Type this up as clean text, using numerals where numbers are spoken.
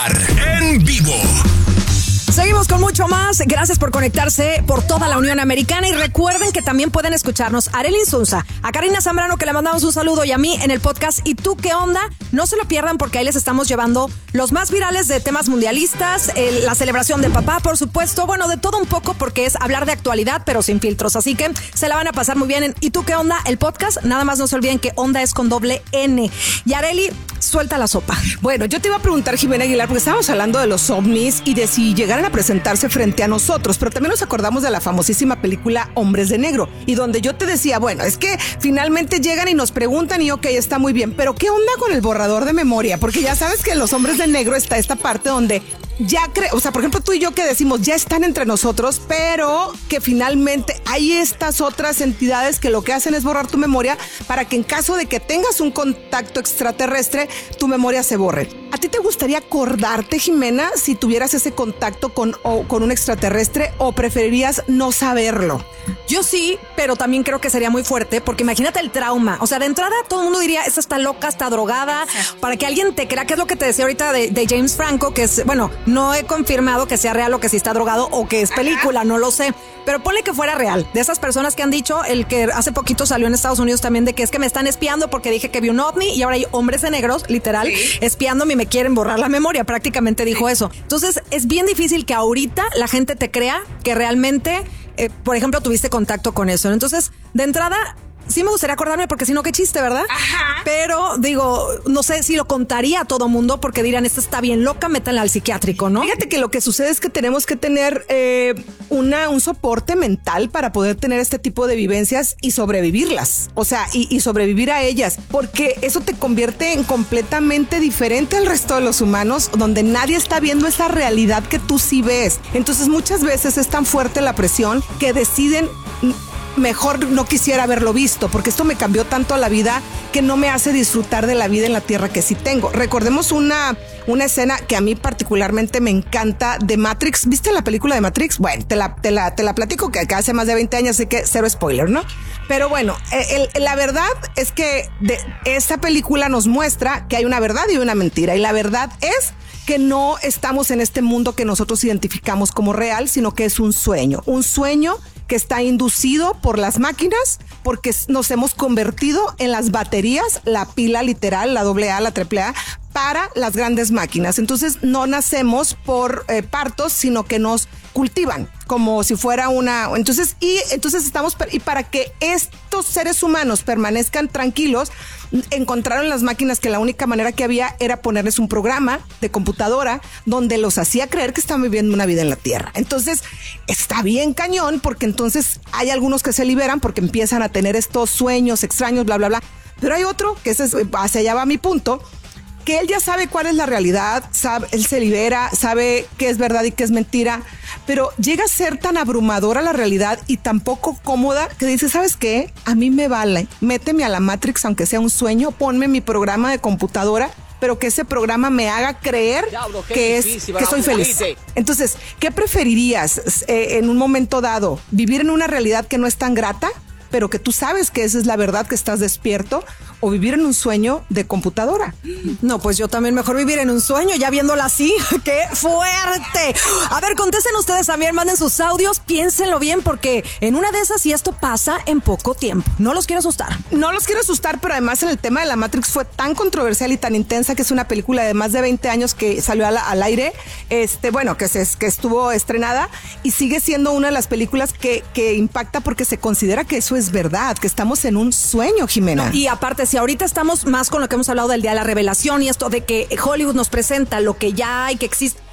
En vivo. Seguimos con mucho más. Gracias por conectarse por toda la Unión Americana. Y recuerden que también pueden escucharnos a Arely Insunza, a Karina Zambrano, que le mandamos un saludo, y a mí en el podcast ¿Y tú qué onda? No se lo pierdan, porque ahí les estamos llevando los más virales de temas mundialistas, la celebración de papá, por supuesto. Bueno, de todo un poco, porque es hablar de actualidad, pero sin filtros. Así que se la van a pasar muy bien en ¿Y tú qué onda? El podcast. Nada más no se olviden que onda es con doble N. Y Arely, suelta la sopa. Bueno, yo te iba a preguntar, Jimena Aguilar, porque estábamos hablando de los ovnis y de si llegaran a presentarse frente a nosotros, pero también nos acordamos de la famosísima película Hombres de Negro, y donde yo te decía, bueno, es que finalmente llegan y nos preguntan y ok, está muy bien, pero ¿qué onda con el borrador de memoria? Porque ya sabes que en los Hombres de Negro está esta parte donde ya o sea, por ejemplo, tú y yo que decimos ya están entre nosotros, pero que finalmente hay estas otras entidades que lo que hacen es borrar tu memoria para que en caso de que tengas un contacto extraterrestre, tu memoria se borre. ¿A ti te gustaría acordarte, Jimena, si tuvieras ese contacto con un extraterrestre, o preferirías no saberlo? Yo sí, pero también creo que sería muy fuerte, porque imagínate el trauma. O sea, de entrada todo el mundo diría, esta está loca, está drogada, para que alguien te crea, que es lo que te decía ahorita de James Franco, que es, bueno, no he confirmado que sea real o que si está drogado o que es película, no lo sé. Pero ponle que fuera real. De esas personas que han dicho, el que hace poquito salió en Estados Unidos también, de que es que me están espiando porque dije que vi un ovni y ahora hay hombres de negros, literal, espiándome y me quieren borrar la memoria. Prácticamente dijo eso. Entonces, es bien difícil que ahorita la gente te crea que realmente, por ejemplo, tuviste contacto con eso. Entonces, de entrada, sí me gustaría acordarme, porque si no, qué chiste, ¿verdad? Ajá. Pero digo, no sé si lo contaría a todo mundo, porque dirán, esta está bien loca, métanla al psiquiátrico, ¿no? Fíjate que lo que sucede es que tenemos que tener un soporte mental para poder tener este tipo de vivencias y sobrevivirlas. O sea, y sobrevivir a ellas, porque eso te convierte en completamente diferente al resto de los humanos, donde nadie está viendo esa realidad que tú sí ves. Entonces, muchas veces es tan fuerte la presión que deciden, mejor no quisiera haberlo visto, porque esto me cambió tanto la vida que no me hace disfrutar de la vida en la tierra que sí tengo. Recordemos una escena que a mí particularmente me encanta de Matrix. ¿Viste la película de Matrix? Bueno, te la platico, que hace más de 20 años, así que cero spoiler, ¿no? Pero bueno, la verdad es que esta película nos muestra que hay una verdad y una mentira, y la verdad es que no estamos en este mundo que nosotros identificamos como real, sino que es un sueño que está inducido por las máquinas, porque nos hemos convertido en las baterías, la pila literal, la AA, la AAA, para las grandes máquinas. Entonces no nacemos por partos, sino que nos cultivan como si fuera entonces estamos, y para que estos seres humanos permanezcan tranquilos, encontraron las máquinas que la única manera que había era ponerles un programa de computadora donde los hacía creer que están viviendo una vida en la Tierra. Entonces está bien cañón, porque entonces hay algunos que se liberan porque empiezan a tener estos sueños extraños, bla, bla, bla. Pero hay otro, que hacia allá va mi punto, que él ya sabe cuál es la realidad, él se libera, sabe qué es verdad y qué es mentira, pero llega a ser tan abrumadora la realidad y tan poco cómoda que dice, ¿sabes qué? A mí me vale, méteme a la Matrix aunque sea un sueño, ponme mi programa de computadora, pero que ese programa me haga creer que soy feliz. Entonces, ¿qué preferirías en un momento dado? ¿Vivir en una realidad que no es tan grata, pero que tú sabes que esa es la verdad, que estás despierto, o vivir en un sueño de computadora? No, pues yo también mejor vivir en un sueño, ya viéndola así. ¡Qué fuerte! A ver, contesten ustedes también, manden sus audios, piénsenlo bien, porque en una de esas, si esto pasa en poco tiempo. No los quiero asustar. No los quiero asustar, pero además en el tema de la Matrix fue tan controversial y tan intensa, que es una película de más de 20 años que salió al aire, que estuvo estrenada, y sigue siendo una de las películas que impacta, porque se considera que eso es verdad, que estamos en un sueño, Jimena. No, y aparte, si ahorita estamos más con lo que hemos hablado del Día de la Revelación y esto de que Hollywood nos presenta lo que ya hay, que existe,